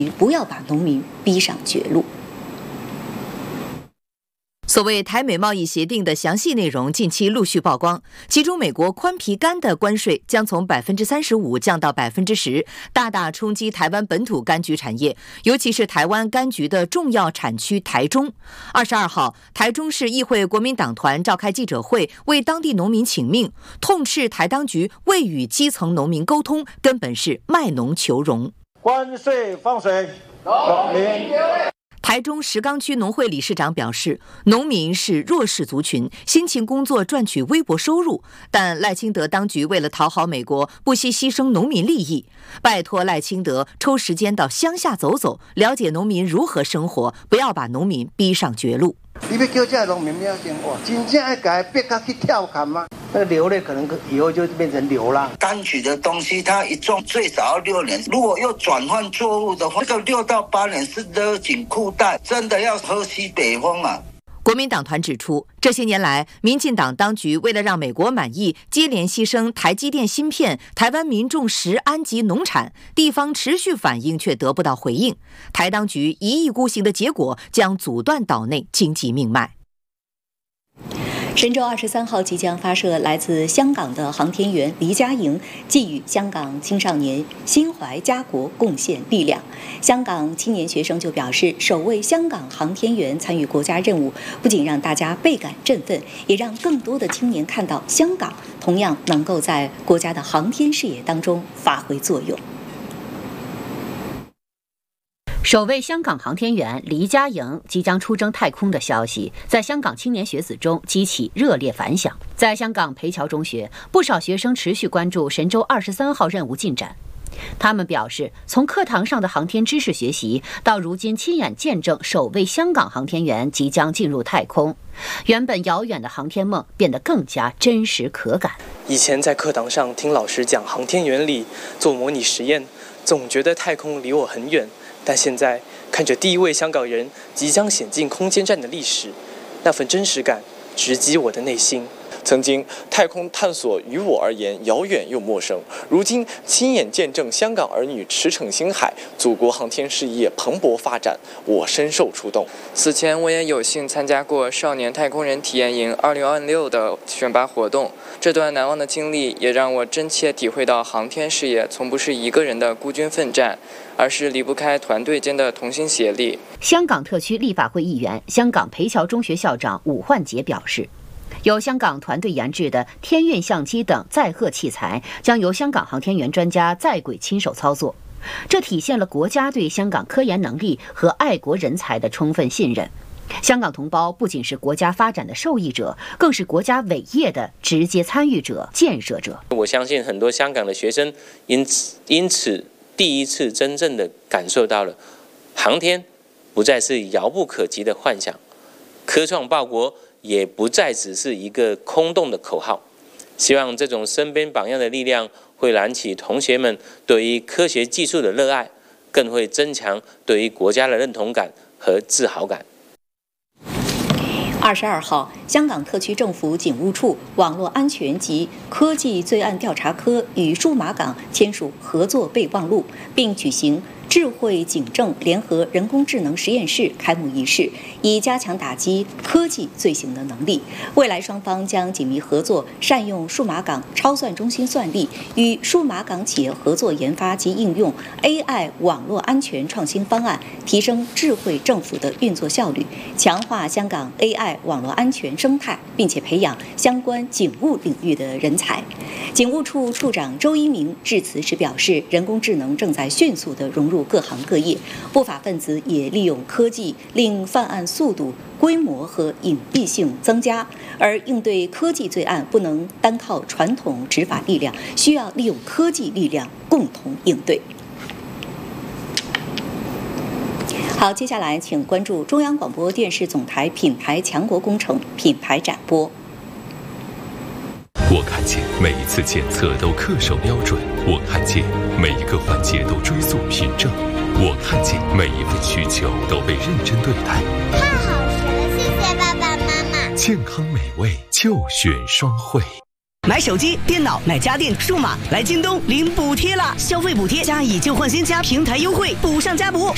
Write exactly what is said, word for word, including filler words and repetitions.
不要把农民逼上绝路。 所谓台美贸易协定的详细内容近期陆续曝光，其中美国宽皮柑的关税将从百分之三十五降到百分之十，大大冲击台湾本土柑橘产业，尤其是台湾柑橘的重要产区台中。二十二号，台中市议会国民党团召开记者会，为当地农民请命，痛斥台当局未与基层农民沟通，根本是卖农求荣。 关税放水，农民。 台中石冈区农会理事长表示，农民是弱势族群，辛勤工作赚取微薄收入，但赖清德当局为了讨好美国，不惜牺牲农民利益。拜托赖清德抽时间到乡下走走，了解农民如何生活，不要把农民逼上绝路。 你要叫这农民要生活，真正要给他逼他去跳坎吗？那个流泪可能以后就变成流浪。 柑橘的东西，它一种最少要六年，如果又转换作物的话，这个六到八年是勒紧裤带，真的要喝西北风啊！ 国民党团指出，这些年来，民进党当局为了让美国满意，接连牺牲台积电芯片、台湾民众食安及农产，地方持续反应却得不到回应。台当局一意孤行的结果，将阻断岛内经济命脉。 神舟二十三号即将发射来自香港的航天员黎佳莹，寄予香港青少年心怀家国，贡献力量。香港青年学生就表示，首位香港航天员参与国家任务，不仅让大家倍感振奋，也让更多的青年看到香港同样能够在国家的航天事业当中发挥作用。 首位香港航天员黎佳莹即将出征太空的消息，在香港青年学子中激起热烈反响。在香港培侨中学，不少学生持续关注神舟二十三号任务进展。他们表示，从课堂上的航天知识学习，到如今亲眼见证首位香港航天员即将进入太空，原本遥远的航天梦变得更加真实可感。 以前在课堂上听老师讲航天原理，做模拟实验，总觉得太空离我很远。但现在看着第一位香港人即将险进空间站的历史，那份真实感直击我的内心。 曾经太空探索于我而言遥远又陌生，如今亲眼见证香港儿女驰骋星海，祖国航天事业蓬勃发展，我深受触动。 此前我也有幸参加过少年太空人体验营二零二六的选拔活动，这段难忘的经历也让我真切体会到航天事业从不是一个人的孤军奋战，而是离不开团队间的同心协力。 香港特区立法会议员、香港培侨中学校长伍焕杰表示，由香港团队研制的天运相机等载荷器材将由香港航天员专家在轨亲手操作，这体现了国家对香港科研能力和爱国人才的充分信任。香港同胞不仅是国家发展的受益者，更是国家伟业的直接参与者、建设者。 我相信很多香港的学生因此因此第一次真正的感受到了航天不再是遥不可及的幻想，科创报国也不再只是一个空洞的口号。希望这种身边榜样的力量会燃起同学们对于科学技术的热爱，更会增强对于国家的认同感和自豪感。 二十二号，香港特区政府警务处网络安全及科技罪案调查科与数码港签署合作备忘录，并举行智慧警政联合人工智能实验室开幕仪式，以加强打击科技罪行的能力。未来双方将紧密合作，善用数码港超算中心算力，与数码港企业合作研发及应用 A I 网络安全创新方案，提升智慧政府的运作效率，强化香港 A I 网络安全生态，并且培养相关警务领域的人才。警务处处长周一鸣致辞时表示，人工智能正在迅速地融入各行各业，不法分子也利用科技令犯案速度、规模和隐蔽性增加，而应对科技罪案不能单靠传统执法力量，需要利用科技力量共同应对。好，接下来请关注中央广播电视总台品牌强国工程品牌展播。 我看见每一次检测都恪守标准，我看见每一个环节都追溯凭证，我看见每一份需求都被认真对待。 太好吃了，谢谢爸爸妈妈。 健康美味就选双汇。 买手机、电脑、买家电、数码，来京东领补贴啦！消费补贴加以旧换新加平台优惠，补上加补。